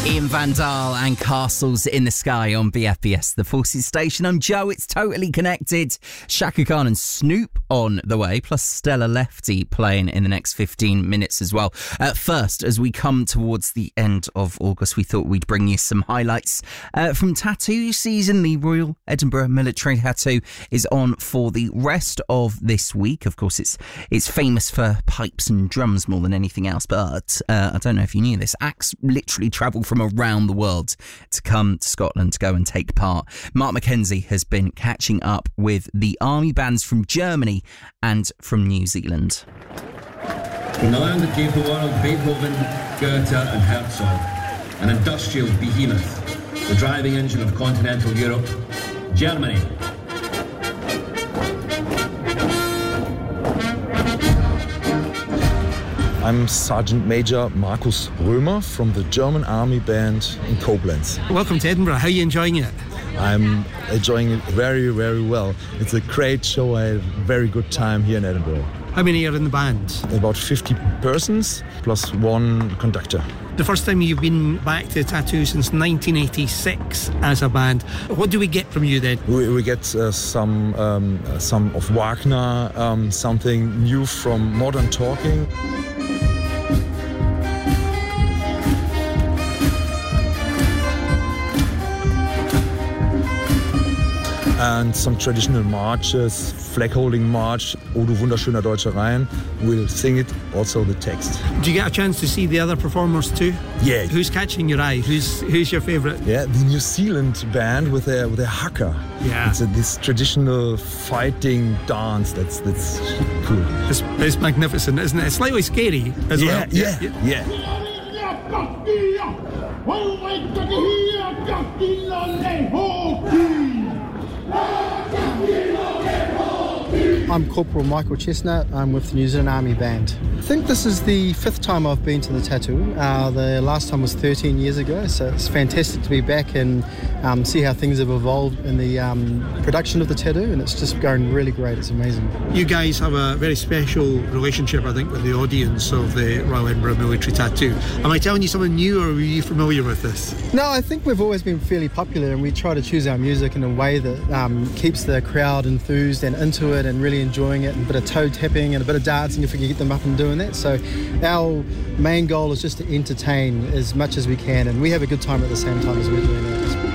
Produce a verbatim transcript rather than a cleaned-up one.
Ian Van Dahl and Castles in the Sky on B F B S, the Forces Station. I'm Joe, it's totally connected. Shaka Khan and Snoop on the way, plus Stella Lefty playing in the next fifteen minutes as well. Uh, first, as we come towards the end of August, we thought we'd bring you some highlights uh, from tattoo season. The Royal Edinburgh Military Tattoo is on for the rest of this week. Of course, it's it's famous for pipes and drums more than anything else, but uh, I don't know if you knew this, acts literally travel from around the world to come to Scotland to go and take part. Mark Mackenzie has been catching up with the army bands from Germany and from New Zealand. From the land that gave the world Beethoven, Goethe and Herzog, an industrial behemoth, the driving engine of continental Europe, Germany. I'm Sergeant Major Markus Römer from the German Army Band in Koblenz. Welcome to Edinburgh. How are you enjoying it? I'm enjoying it very, very well. It's a great show. I had a very good time here in Edinburgh. How many are in the band? About fifty persons plus one conductor. The first time you've been back to Tattoo since nineteen eighty-six as a band. What do we get from you then? We, we get uh, some um, some of Wagner, um, something new from Modern Talking. And some traditional marches, flag-holding march, O du wunderschöner deutscher Rhein. We'll sing it, also the text. Do you get a chance to see the other performers too? Yeah. Who's catching your eye? Who's who's your favourite? Yeah, the New Zealand band with their with their haka. Yeah. It's a, this traditional fighting dance. That's that's cool. It's, it's magnificent, isn't it? It's slightly scary as yeah, well. Yeah, yeah, yeah. I'm Corporal Michael Chestnut. I'm with the New Zealand Army Band. I think this is the fifth time I've been to the Tattoo. Uh, the last time was thirteen years ago, so it's fantastic to be back and um, see how things have evolved in the um, production of the Tattoo, and it's just going really great. It's amazing. You guys have a very special relationship, I think, with the audience of the Royal Edinburgh Military Tattoo. Am I telling you something new, or were you familiar with this? No, I think we've always been fairly popular, and we try to choose our music in a way that um, keeps the crowd enthused and into it and really enjoying it, and a bit of toe tapping and a bit of dancing if we can get them up and doing that. So our main goal is just to entertain as much as we can, and we have a good time at the same time as we're doing that.